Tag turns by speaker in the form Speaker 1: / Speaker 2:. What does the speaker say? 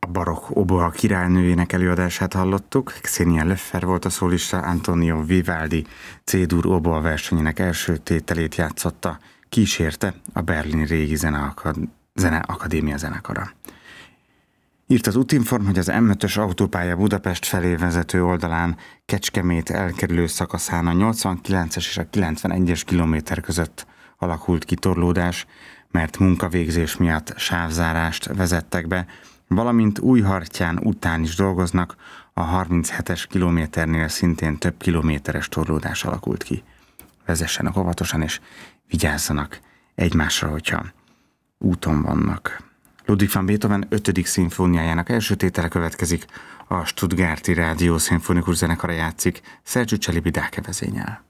Speaker 1: barokk oboa királynőjének előadását hallottuk. Xenia Löffer volt a szólista, Antonio Vivaldi C-dur oboa versenyének első tételét játszotta, kísérte a Berlini Régi Zeneakadémia zenekara. Írt az Útinform, hogy az M5-ös autópálya Budapest felé vezető oldalán Kecskemét elkerülő szakaszán a 89-es és a 91-es kilométer között alakult ki torlódás, mert munkavégzés miatt sávzárást vezettek be, valamint Újhartyán után is dolgoznak, a 37-es kilométernél szintén több kilométeres torlódás alakult ki. Vezessenek óvatosan és vigyázzanak egymásra, hogyha úton vannak. Ludwig van Beethoven 5. szimfóniájának első tétele következik, a Stuttgarti Rádió Szimfonikus Zenekara játszik Sergiu Celibidache vezényel.